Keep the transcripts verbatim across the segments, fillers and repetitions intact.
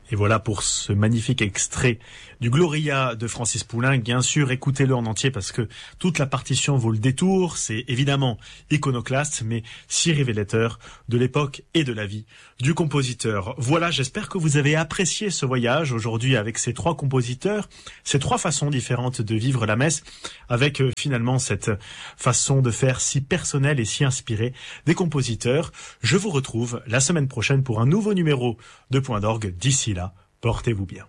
Et voilà pour ce magnifique extrait du Gloria de Francis Poulenc. Bien sûr, écoutez-le en entier parce que toute la partition vaut le détour. C'est évidemment iconoclaste, mais si révélateur de l'époque et de la vie du compositeur. Voilà, j'espère que vous avez apprécié ce voyage aujourd'hui avec ces trois compositeurs, ces trois façons différentes de vivre la messe, avec euh, finalement cette façon de faire si personnelle et si inspirée des compositeurs. Je vous retrouve la semaine prochaine pour un nouveau numéro de Point d'Orgue. D'ici là, portez-vous bien.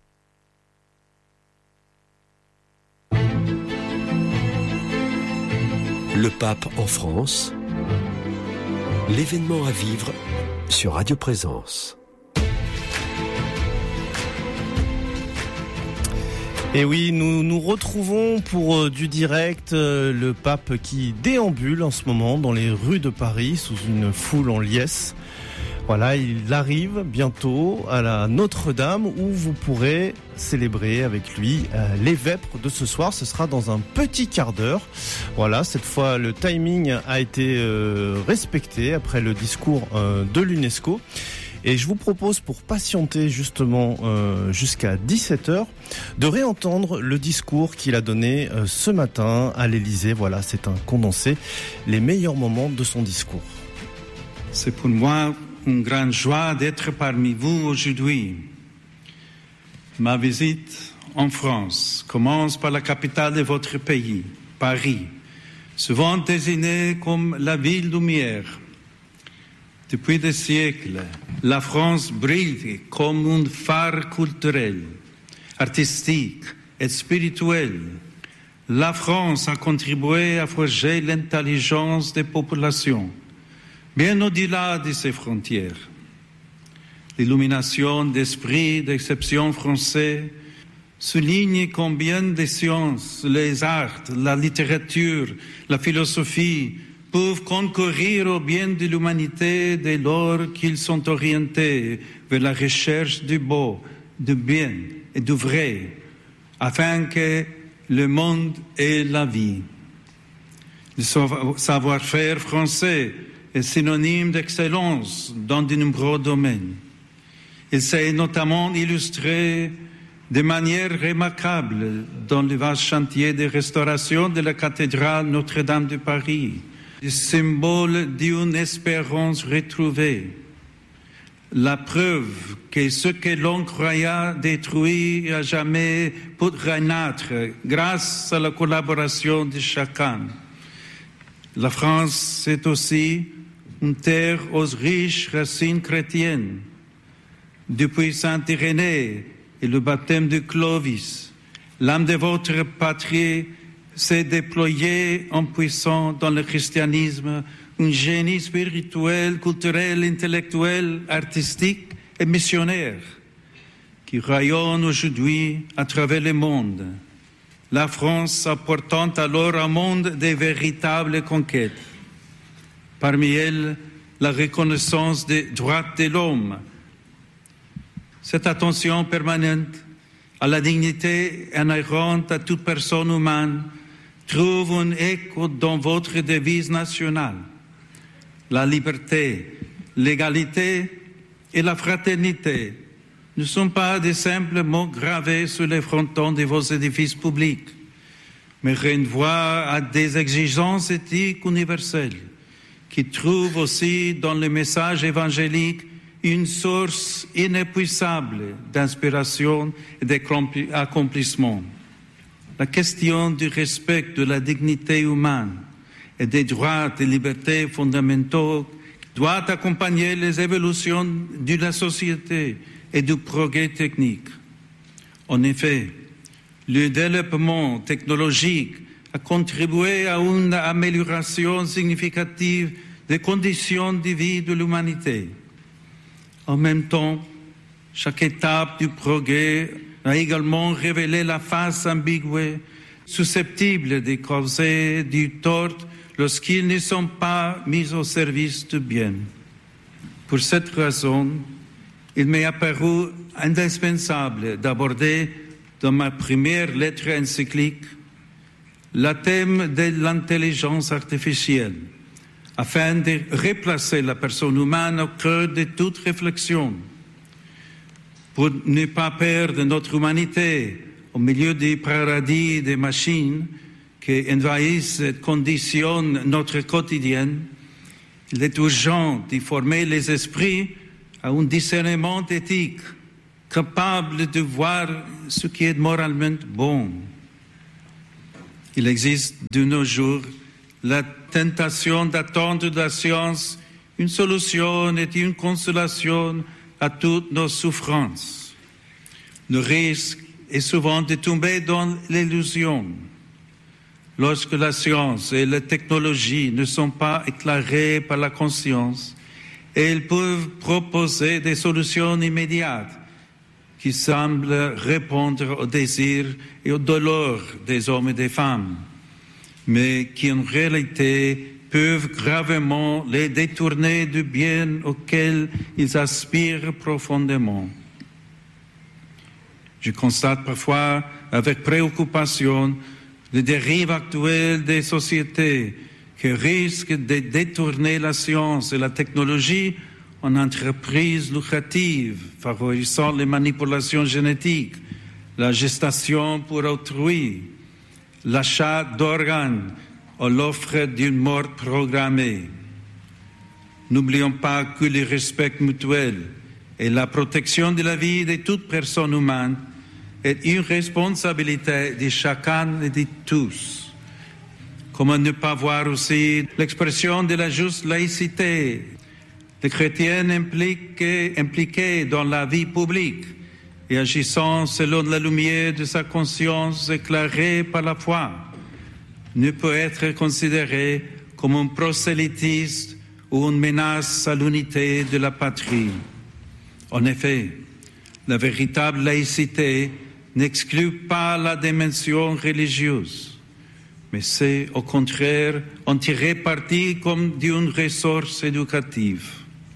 Le pape en France, l'événement à vivre sur Radio Présence. Et oui, nous nous retrouvons pour euh, du direct, euh, le pape qui déambule en ce moment dans les rues de Paris sous une foule en liesse. Voilà, il arrive bientôt à la Notre-Dame où vous pourrez célébrer avec lui euh, les vêpres de ce soir. Ce sera dans un petit quart d'heure. Voilà, cette fois le timing a été euh, respecté après le discours euh, de l'UNESCO. Et je vous propose, pour patienter justement euh, jusqu'à dix-sept heures, de réentendre le discours qu'il a donné euh, ce matin à l'Élysée. Voilà, c'est un condensé, les meilleurs moments de son discours. C'est pour moi une grande joie d'être parmi vous aujourd'hui. Ma visite en France commence par la capitale de votre pays, Paris, souvent désignée comme la ville lumière. Depuis des siècles, la France brille comme un phare culturel, artistique et spirituel. La France a contribué à forger l'intelligence des populations, bien au-delà de ses frontières. L'illumination d'esprit d'exception français souligne combien les sciences, les arts, la littérature, la philosophie peuvent concourir au bien de l'humanité dès lors qu'ils sont orientés vers la recherche du beau, du bien et du vrai, afin que le monde ait la vie. Le savoir-faire français est synonyme d'excellence dans de nombreux domaines. Il s'est notamment illustré de manière remarquable dans le vaste chantier de restauration de la cathédrale Notre-Dame de Paris, le symbole d'une espérance retrouvée, la preuve que ce que l'on croyait détruit à jamais peut renaître grâce à la collaboration de chacun. La France, c'est aussi une terre aux riches racines chrétiennes. Depuis Saint-Irénée et le baptême de Clovis, l'âme de votre patrie s'est déployée en puissant dans le christianisme un génie spirituel, culturel, intellectuel, artistique et missionnaire qui rayonne aujourd'hui à travers le monde. La France apportant alors un monde de véritables conquêtes. Parmi elles, la reconnaissance des droits de l'homme. Cette attention permanente à la dignité inhérente à toute personne humaine trouve un écho dans votre devise nationale. La liberté, l'égalité et la fraternité ne sont pas de simples mots gravés sur les frontons de vos édifices publics, mais renvoient à des exigences éthiques universelles qui trouvent aussi dans le message évangélique une source inépuisable d'inspiration et d'accomplissement. La question du respect de la dignité humaine et des droits et libertés fondamentaux doit accompagner les évolutions de la société et du progrès technique. En effet, le développement technologique a contribué à une amélioration significative des conditions de vie de l'humanité. En même temps, chaque étape du progrès a également révélé la face ambiguë, susceptible de causer du tort lorsqu'ils ne sont pas mis au service du bien. Pour cette raison, il m'est apparu indispensable d'aborder dans ma première lettre encyclique le thème de l'intelligence artificielle, afin de replacer la personne humaine au cœur de toute réflexion. pour ne pas perdre notre humanité au milieu des paradis des machines qui envahissent et conditionnent notre quotidien, il est urgent de former les esprits à un discernement éthique, capable de voir ce qui est moralement bon. Il existe de nos jours la tentation d'attendre de la science une solution et une consolation à toutes nos souffrances. Le risque est souvent de tomber dans l'illusion. Lorsque la science et la technologie ne sont pas éclairées par la conscience, elles peuvent proposer des solutions immédiates qui semblent répondre aux désirs et aux douleurs des hommes et des femmes, mais qui en réalité peuvent gravement les détourner du bien auquel ils aspirent profondément. Je constate parfois avec préoccupation les dérives actuelles des sociétés qui risquent de détourner la science et la technologie en entreprises lucratives, favorisant les manipulations génétiques, la gestation pour autrui, l'achat d'organes ou l'offre d'une mort programmée. N'oublions pas que le respect mutuel et la protection de la vie de toute personne humaine est une responsabilité de chacun et de tous. Comment ne pas voir aussi l'expression de la juste laïcité, les chrétiens impliqués, impliqués dans la vie publique et agissant selon la lumière de sa conscience éclairée par la foi, ne peut être considéré comme un prosélytisme ou une menace à l'unité de la patrie. En effet, la véritable laïcité n'exclut pas la dimension religieuse, mais c'est au contraire en tirer parti comme d'une ressource éducative.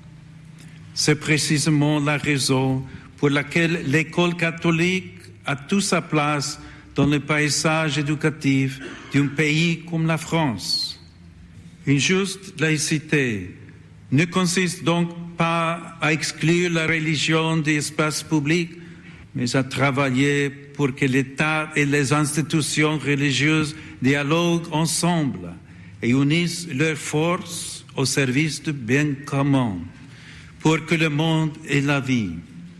C'est précisément la raison pour laquelle l'école catholique a toute sa place dans le paysage éducatif d'un pays comme la France. Une juste laïcité ne consiste donc pas à exclure la religion des espaces publics, mais à travailler pour que l'État et les institutions religieuses dialoguent ensemble et unissent leurs forces au service du bien commun, pour que le monde ait la vie.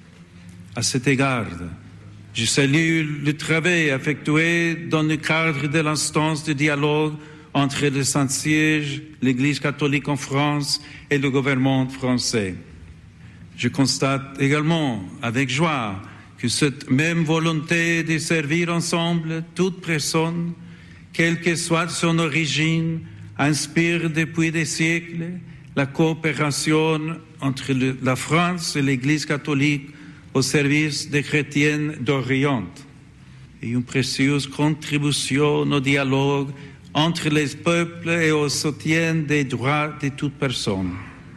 À cet égard, je salue le travail effectué dans le cadre de l'instance de dialogue entre le Saint-Siège, l'Église catholique en France et le gouvernement français. Je constate également avec joie que cette même volonté de servir ensemble toute personne, quelle que soit son origine, inspire depuis des siècles la coopération entre le, la France et l'Église catholique au service des chrétiens d'Orient et une précieuse contribution au dialogue entre les peuples et au soutien des droits de toute personne.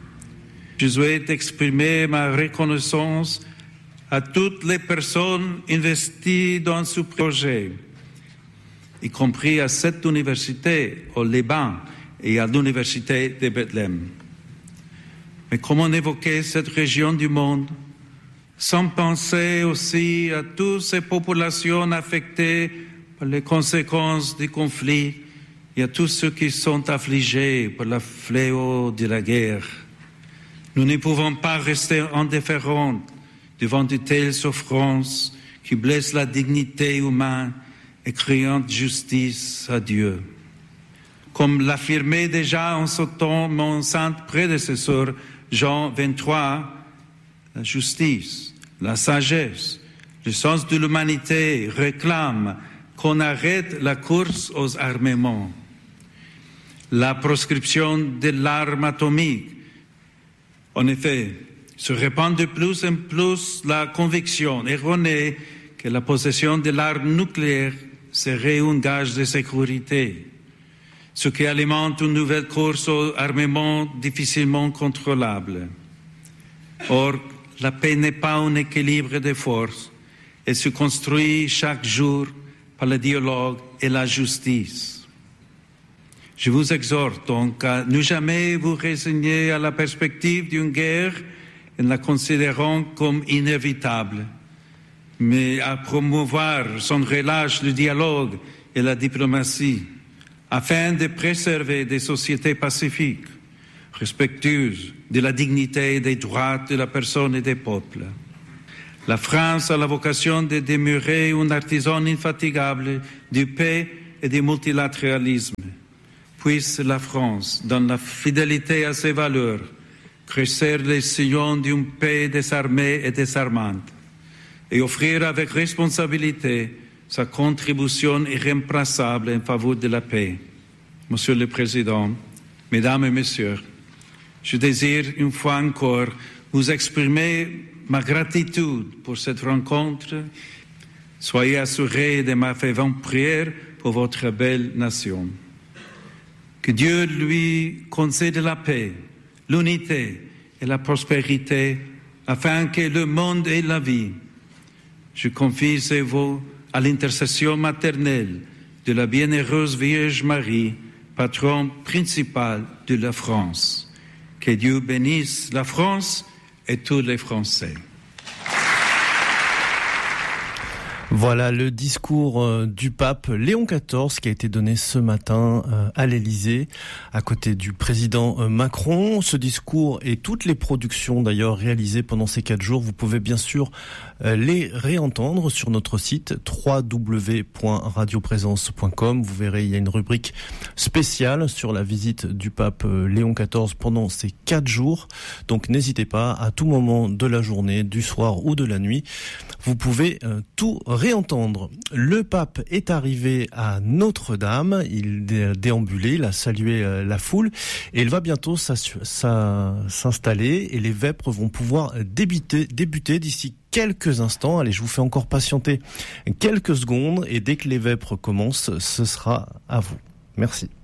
Je souhaite exprimer ma reconnaissance à toutes les personnes investies dans ce projet, y compris à cette université au Liban et à l'université de Bethléem. Mais comment évoquer cette région du monde sans penser aussi à toutes ces populations affectées par les conséquences des conflits et à tous ceux qui sont affligés par le fléau de la guerre. Nous ne pouvons pas rester indifférents devant de telles souffrances qui blessent la dignité humaine et créant justice à Dieu. Comme l'affirmait déjà en ce temps mon saint prédécesseur Jean vingt-trois, la justice, la sagesse, le sens de l'humanité réclament qu'on arrête la course aux armements. La proscription de l'arme atomique, en effet, se répand de plus en plus la conviction erronée que la possession de l'arme nucléaire serait un gage de sécurité, ce qui alimente une nouvelle course aux armements difficilement contrôlable. Or, la paix n'est pas un équilibre des forces, elle se construit chaque jour par le dialogue et la justice. Je vous exhorte donc à ne jamais vous résigner à la perspective d'une guerre en la considérant comme inévitable, mais à promouvoir sans relâche le dialogue et la diplomatie, afin de préserver des sociétés pacifiques, respectueuses de la dignité et des droits de la personne et des peuples. La France a la vocation de demeurer un artisan infatigable du paix et du multilatéralisme. Puisse la France, dans la fidélité à ses valeurs, crescer les sillons d'une paix désarmée et désarmante, et offrir avec responsabilité sa contribution irremplaçable en faveur de la paix. Monsieur le Président, Mesdames et Messieurs, je désire une fois encore vous exprimer ma gratitude pour cette rencontre. Soyez assurés de ma fervente prière pour votre belle nation. Que Dieu lui concède la paix, l'unité et la prospérité afin que le monde ait la vie. Je confie ces vœux à l'intercession maternelle de la bienheureuse Vierge Marie, patron principal de la France. Que Dieu bénisse la France et tous les Français. Voilà le discours du pape Léon quatorze qui a été donné ce matin à l'Élysée, à côté du président Macron. Ce discours et toutes les productions d'ailleurs réalisées pendant ces quatre jours, vous pouvez bien sûr les réentendre sur notre site w w w point radio présence point com. Vous verrez, il y a une rubrique spéciale sur la visite du pape Léon quatorze pendant ces quatre jours. Donc n'hésitez pas, à tout moment de la journée, du soir ou de la nuit, vous pouvez tout réentendre. Le pape est arrivé à Notre-Dame, il a déambulé, il a salué la foule et il va bientôt s'installer et les vêpres vont pouvoir débuter, débuter d'ici quelques instants. Allez, je vous fais encore patienter quelques secondes et dès que les vêpres commencent, ce sera à vous. Merci.